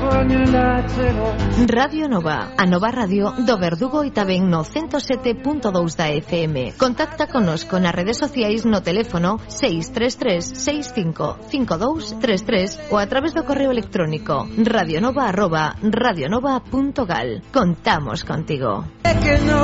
Radio Nova, a Nova Radio do Verdugo e tamén no 107.2 da FM. Contacta conosco nas redes sociais no teléfono 633-655233 ou a través do correo electrónico radionova@radionova.gal. Contamos contigo.